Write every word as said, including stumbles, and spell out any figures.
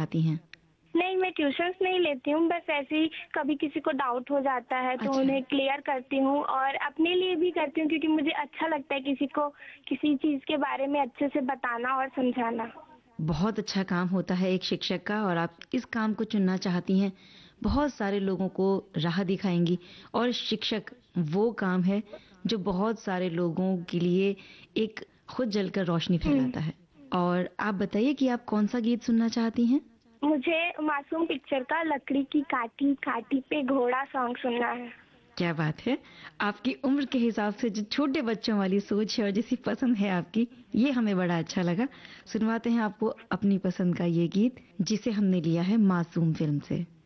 चाहती हैं? नहीं, मैं ट्यूशंस नहीं लेती हूँ, बस ऐसे ही कभी किसी को डाउट हो जाता है तो अच्छा। उन्हें क्लियर करती हूँ और अपने लिए भी करती हूँ क्योंकि मुझे अच्छा लगता है किसी को किसी चीज़ के बारे में अच्छे से बताना और समझाना। बहुत अच्छा काम होता है एक शिक्षक का और आप इस काम को चुनना चाहती हैं। बहुत सारे लोगों को राह दिखाएँगी और शिक्षक वो काम है जो बहुत सारे लोगों के लिए एक खुद जलकर रोशनी हुँ। फैलाता है। और आप बताइए कि आप कौन-सा गीत सुनना चाहती हैं? मुझे मासूम पिक्चर का लकड़ी की काठी काठी पे घोड़ा सॉन्ग सुनना है। क्या बात है! आपकी उम्र के हिसाब से जो छोटे बच्चों वाली सोच है और जैसी पसंद है आपकी, ये हमें बड़ा अच्छा लगा। सुनवाते हैं आपको अपनी पसंद का ये गीत, जिसे हमने लिया है मासूम फ़िल्म से।